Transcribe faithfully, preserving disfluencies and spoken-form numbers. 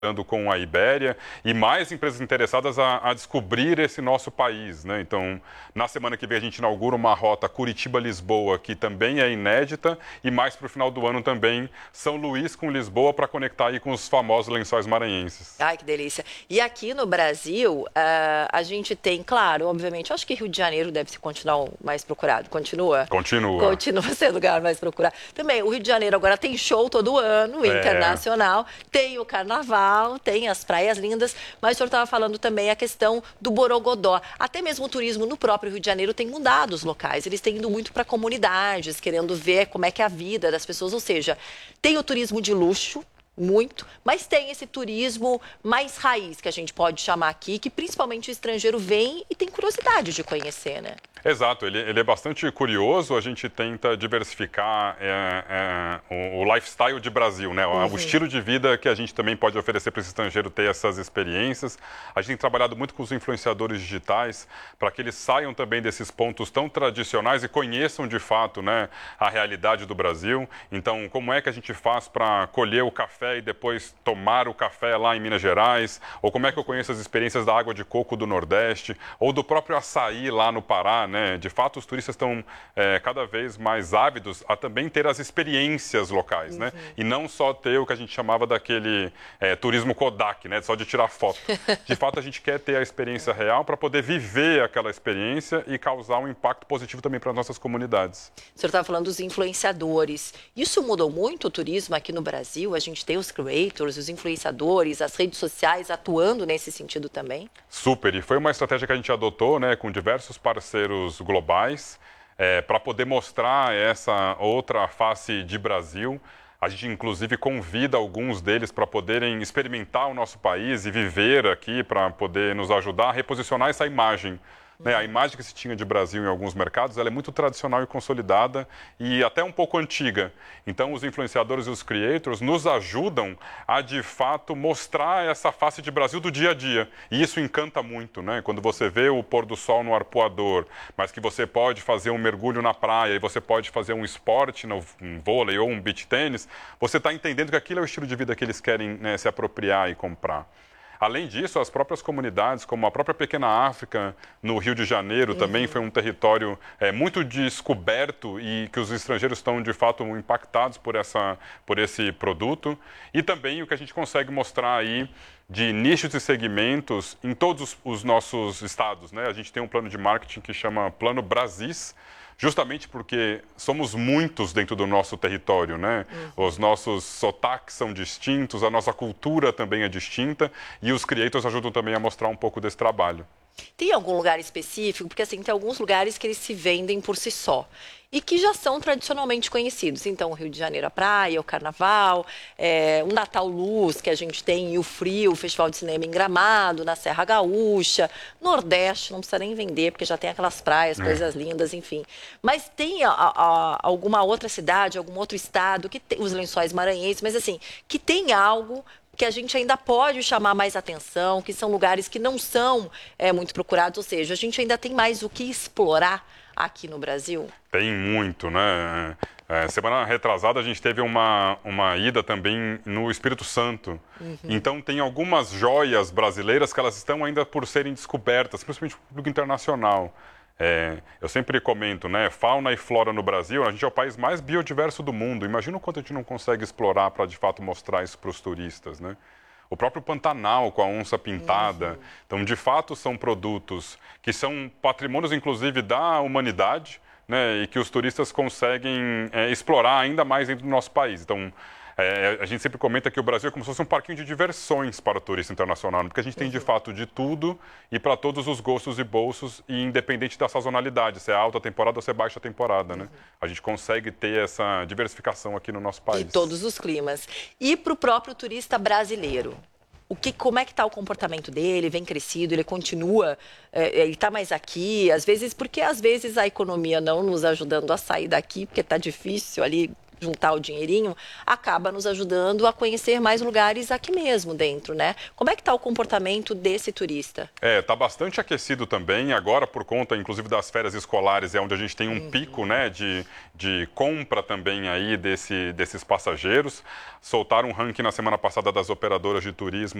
com a Ibéria e mais empresas interessadas a, a descobrir esse nosso país, né? Então, na semana que vem a gente inaugura uma rota Curitiba-Lisboa, que também é inédita, e mais para o final do ano também São Luís com Lisboa para conectar aí com os famosos Lençóis Maranhenses. Ai, que delícia. E aqui no Brasil, uh, a gente tem, claro, obviamente, acho que Rio de Janeiro deve continuar o mais procurado. Continua? Continua. Continua sendo o lugar mais procurado. Também, o Rio de Janeiro agora tem show todo ano, É. internacional, tem o carnaval, tem as praias lindas, mas o senhor estava falando também a questão do Borogodó. Até mesmo o turismo no próprio Rio de Janeiro tem mudado os locais. Eles têm ido muito para comunidades, querendo ver como é que é a vida das pessoas. Ou seja, tem o turismo de luxo, muito, mas tem esse turismo mais raiz, que a gente pode chamar aqui, que principalmente o estrangeiro vem e tem curiosidade de conhecer, né? Exato, ele, ele é bastante curioso, a gente tenta diversificar é, é, o, o lifestyle de Brasil, né? Uhum. O estilo de vida que a gente também pode oferecer para esse estrangeiro ter essas experiências. A gente tem trabalhado muito com os influenciadores digitais para que eles saiam também desses pontos tão tradicionais e conheçam de fato, né, a realidade do Brasil. Então, como é que a gente faz para colher o café e depois tomar o café lá em Minas Gerais? Ou como é que eu conheço as experiências da água de coco do Nordeste? Ou do próprio açaí lá no Pará, né? De fato, os turistas estão é, cada vez mais ávidos a também ter as experiências locais, uhum. né? E não só ter o que a gente chamava daquele é, turismo Kodak, né? Só de tirar foto. De fato, a gente quer ter a experiência real para poder viver aquela experiência e causar um impacto positivo também para as nossas comunidades. O senhor estava falando dos influenciadores. Isso mudou muito o turismo aqui no Brasil? A gente tem os creators, os influenciadores, as redes sociais atuando nesse sentido também? Super, e foi uma estratégia que a gente adotou, né, com diversos parceiros globais, é, para poder mostrar essa outra face de Brasil. A gente, inclusive, convida alguns deles para poderem experimentar o nosso país e viver aqui, para poder nos ajudar a reposicionar essa imagem. Né, a imagem que se tinha de Brasil em alguns mercados, ela é muito tradicional e consolidada e até um pouco antiga. Então, os influenciadores e os creators nos ajudam a, de fato, mostrar essa face de Brasil do dia a dia. E isso encanta muito, né? Quando você vê o pôr do sol no arpoador, mas que você pode fazer um mergulho na praia e você pode fazer um esporte, no, um vôlei ou um beach tênis, você está entendendo que aquilo é o estilo de vida que eles querem, né, se apropriar e comprar. Além disso, as próprias comunidades, como a própria Pequena África, no Rio de Janeiro, uhum. também foi um território é, muito descoberto e que os estrangeiros estão, de fato, impactados por, essa, por esse produto. E também o que a gente consegue mostrar aí de nichos e segmentos em todos os nossos estados, né? A gente tem um plano de marketing que chama Plano Brasis, justamente porque somos muitos dentro do nosso território, né? Uhum. Os nossos sotaques são distintos, a nossa cultura também é distinta e os creators ajudam também a mostrar um pouco desse trabalho. Tem algum lugar específico? Porque assim, tem alguns lugares que eles se vendem por si só e que já são tradicionalmente conhecidos. Então, o Rio de Janeiro, a praia, o Carnaval, é, o Natal Luz, que a gente tem, e o Frio, o Festival de Cinema em Gramado, na Serra Gaúcha, Nordeste, não precisa nem vender, porque já tem aquelas praias, é. coisas lindas, enfim. Mas tem a, a, alguma outra cidade, algum outro estado, que tem os Lençóis Maranhenses, mas assim, que tem algo que a gente ainda pode chamar mais atenção, que são lugares que não são é, muito procurados, ou seja, a gente ainda tem mais o que explorar aqui no Brasil? Tem muito, né? É, semana retrasada a gente teve uma, uma ida também no Espírito Santo. Uhum. Então tem algumas joias brasileiras que elas estão ainda por serem descobertas, principalmente para o público internacional. É, eu sempre comento, né? Fauna e flora no Brasil, a gente é o país mais biodiverso do mundo. Imagina o quanto a gente não consegue explorar para, de fato, mostrar isso para os turistas, né? O próprio Pantanal com a onça pintada. Uhum. Então, de fato, são produtos que são patrimônios, inclusive, da humanidade, né? E que os turistas conseguem é, explorar ainda mais dentro do nosso país. Então, é, a gente sempre comenta que o Brasil é como se fosse um parquinho de diversões para o turista internacional, porque a gente tem, de fato, de tudo e para todos os gostos e bolsos, e independente da sazonalidade, se é alta temporada ou se é baixa temporada, né? A gente consegue ter essa diversificação aqui no nosso país. E todos os climas. E para o próprio turista brasileiro? O que, como é que está o comportamento dele? Vem crescido, ele continua, é, ele está mais aqui, às vezes, porque às vezes a economia não nos ajudando a sair daqui, porque está difícil ali juntar o dinheirinho, acaba nos ajudando a conhecer mais lugares aqui mesmo dentro, né? Como é que está o comportamento desse turista? É, está bastante aquecido também, agora por conta, inclusive, das férias escolares, é onde a gente tem um uhum. pico, né, de, de compra também aí desse, desses passageiros. Soltaram um ranking na semana passada das operadoras de turismo